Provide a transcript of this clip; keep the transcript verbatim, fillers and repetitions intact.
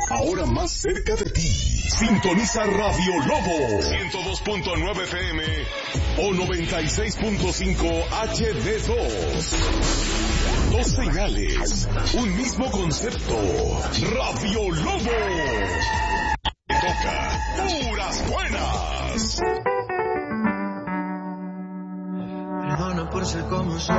ahora más cerca de ti. Sintoniza Radio Lobo ciento dos punto nueve F M o noventa y seis punto cinco H D dos. Dos señales, un mismo concepto. Radio Lobo. Toca puras buenas. Perdona por ser como soy.